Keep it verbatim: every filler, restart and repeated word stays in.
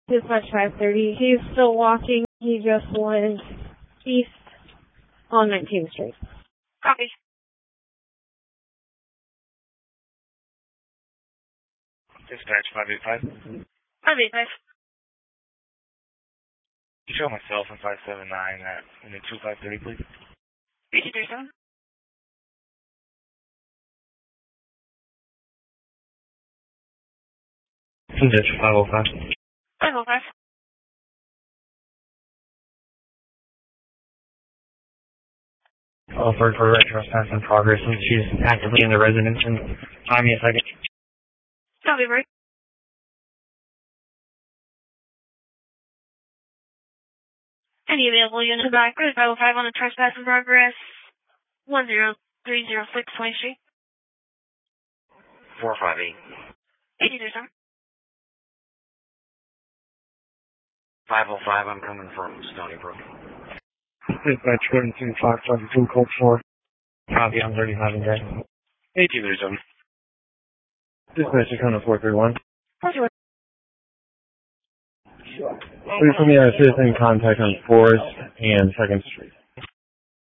Dispatch five thirty. He's still walking. He just went east on nineteenth Street. Copy. Dispatch five eight five. five eight five. You show myself in five seven nine at unit two five thirty, please. eight two three seven. Dispatch five oh five. five oh five. Offered for right trespass in progress and she's actively in the residence and time me a second. Copy, Bird. Any available units back for five oh five on the trespass in progress. one zero three zero six twentieth Street. four five eight. eight two three seven. five oh five, I'm coming from Stony Brook. Dispatch one two five seven two, code four. Copy, I'm thirty-five and dead. eight two three seven. Dispatch is coming four three one. four three one. Please put me on a citizen contact on Forest and second Street.